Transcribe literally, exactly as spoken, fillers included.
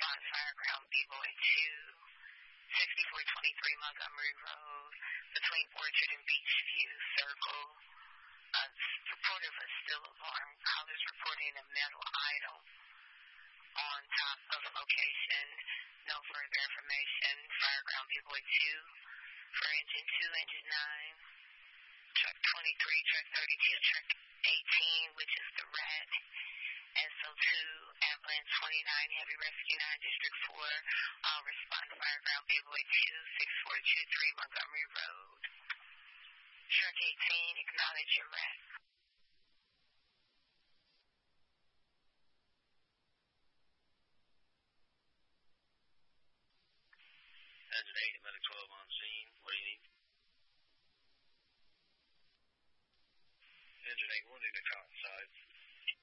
respond fireground B-Boy two, sixty-four twenty-three Montgomery Road, between Orchard and Beachview Circle. A reporter was still alarmed. Callers reporting a metal idol on top of a location. No further information. Fireground B-Boy two for engine two, engine nine, truck twenty-three, truck thirty-two, truck eighteen, which is the red. S O two, ambulance twenty-nine, heavy rescue nine, district four. I'll respond fireground B-Boy two, six four two three Montgomery Road. Truck eighteen, acknowledge your wreck. Engine eight, medic twelve on scene. What do you need? Engine eight, we'll need a cot inside.